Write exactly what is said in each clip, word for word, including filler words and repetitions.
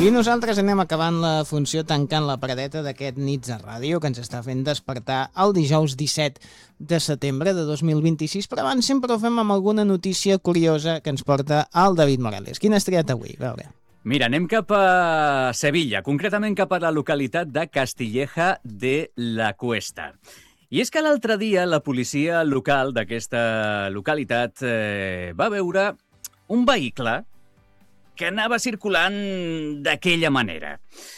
I nosaltres anem acabant la funció tancant la paradeta d'aquest Nits a Ràdio que ens està fent despertar el dijous disset de setembre de dos mil vint-i-sis, però abans sempre ho fem amb alguna notícia curiosa que ens porta el David Morales. Quina has triat avui? A veure. Mira, anem cap a Sevilla, concretament cap a la localitat de Castilleja de la Cuesta. I és que l'altre dia la policia local d'aquesta localitat eh, va veure un vehicle que anava circulant d'aquella manera.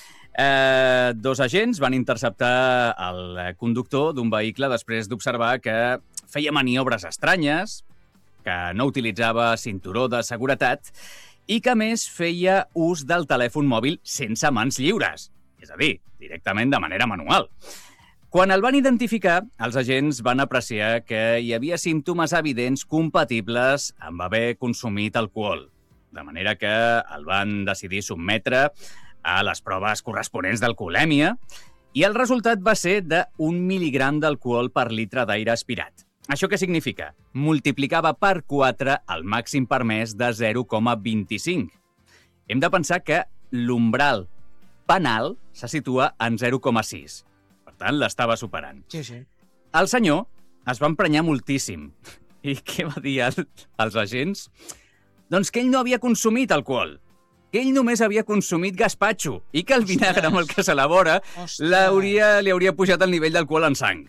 Eh, dos agents van interceptar el conductor d'un vehicle després d'observar que feia maniobres estranyes, que no utilitzava cinturó de seguretat i que, a més, feia ús del telèfon mòbil sense mans lliures, és a dir, directament de manera manual. Quan el van identificar, els agents van apreciar que hi havia símptomes evidents compatibles amb haver consumit alcohol, de manera que el van decidir sotmetre a les proves corresponents d'alcoholèmia i el resultat va ser d'un mil·ligram d'alcohol per litre d'aire aspirat. Això què significa? Multiplicava per quatre el màxim permès de zero coma vint-i-cinc. Hem de pensar que l'umbral penal se situa en zero coma sis. Per tant, l'estava superant. Sí, sí. El senyor es va emprenyar moltíssim. I què va dir el, als agents? Doncs que ell no havia consumit alcohol, que ell només havia consumit gaspatxo i que el vinagre amb el que s'elabora l'hauria, li hauria pujat el nivell d'alcohol en sang.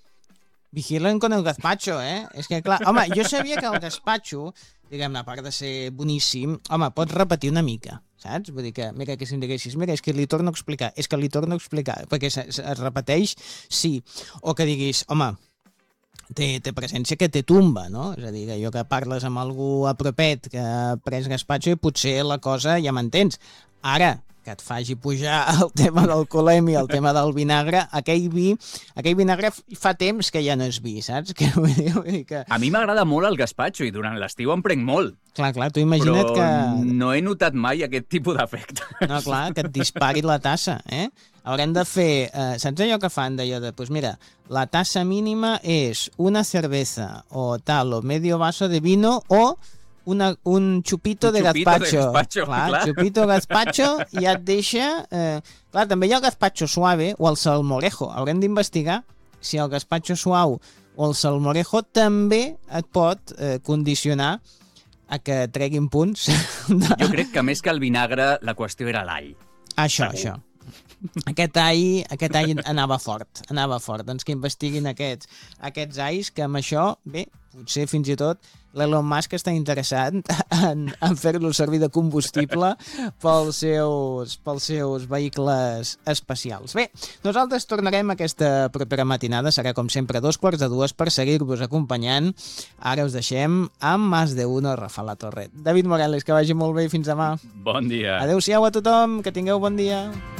Vigilen con el gazpacho, eh? És que, clar, home, jo sabia que el gazpacho, diguem-ne, a part de ser boníssim, home, pots repetir una mica, saps? Vull dir que, mira, que si em diguessis, mira, és que li torno a explicar, és que li torno a explicar, perquè es, es repeteix, sí. O que diguis, home, té, té presència que té tomba, no? És a dir, que allò que parles amb algú a propet que ha pres gazpacho i potser la cosa ja m'entens. Ara, que et faci pujar el tema del colèmia, el tema del vinagre, aquell vi, aquell vinagre fa temps que ja no és vi, saps? Que, vull dir, vull dir que... A mi m'agrada molt el gazpacho i durant l'estiu em prenc molt. Clar, clar, tu imagina't però que... no he notat mai aquest tipus d'efecte. No, clar, que et dispari la tassa, eh? Haurem de fer... Eh, saps allò que fan d'allò de... Pues mira, la tassa mínima és una cerveza o tal, o medio vaso de vino o... Una, un chupito, un de, chupito gazpacho. de gazpacho. Clar, clar. Chupito gazpacho i ja et deixa... Eh... Clar, també hi ha el gazpacho suave o el salmorejo. Haurem d'investigar si el gazpacho suau o el salmorejo també et pot eh, condicionar a que treguin punts. De... Jo crec que més que el vinagre, la qüestió era l'all. Això, Segur. això. Aquest all, aquest all anava fort, anava fort. Doncs que investiguin aquests, aquests alls, que amb això, bé, potser fins i tot l'Elon Musk està interessat en, en fer-lo servir de combustible pels seus, pels seus vehicles espacials. Bé, nosaltres tornarem aquesta propera matinada, serà com sempre a dos quarts de dues per seguir-vos acompanyant. Ara us deixem amb Más de Uno, Rafa La Torre. David Morales, que vagi molt bé i fins demà. Bon dia. Adéu-siau a tothom, que tingueu bon dia.